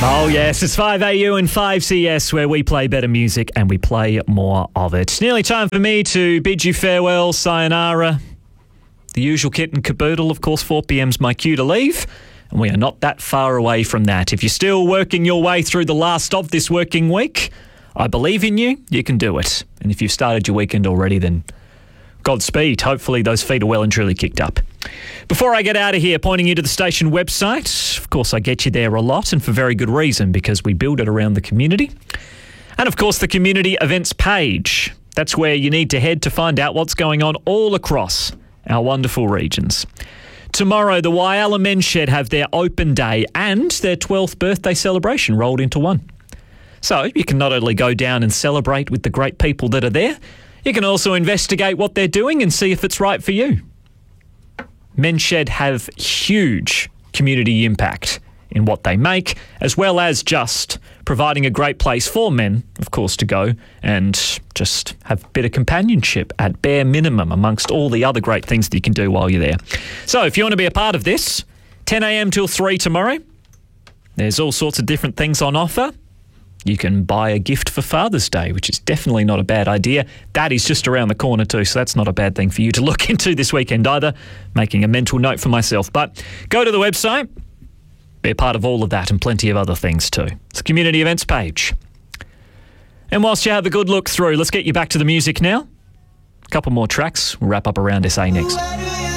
Oh yes, it's 5AU and 5CS where we play better music and we play more of it. It's nearly time for me to bid you farewell, sayonara. The usual kit and caboodle, of course, 4pm's my cue to leave. And we are not that far away from that. If you're still working your way through the last of this working week, I believe in you, you can do it. And if you've started your weekend already, then Godspeed. Hopefully those feet are well and truly kicked up. Before I get out of here, pointing you to the station website. Of course, I get you there a lot and for very good reason, because we build it around the community. And of course, the community events page. That's where you need to head to find out what's going on all across our wonderful regions. Tomorrow, the Whyalla Men's Shed have their open day and their 12th birthday celebration rolled into one. So you can not only go down and celebrate with the great people that are there, you can also investigate what they're doing and see if it's right for you. Men's Shed have huge community impact in what they make, as well as just providing a great place for men, of course, to go and just have a bit of companionship at bare minimum amongst all the other great things that you can do while you're there. So if you want to be a part of this, 10 a.m. till 3 tomorrow, there's all sorts of different things on offer. You can buy a gift for Father's Day, which is definitely not a bad idea. That is just around the corner too, so that's not a bad thing for you to look into this weekend either. Making a mental note for myself. But go to the website, be a part of all of that and plenty of other things too. It's the community events page. And whilst you have a good look through, let's get you back to the music now. A couple more tracks. We'll wrap up around SA next.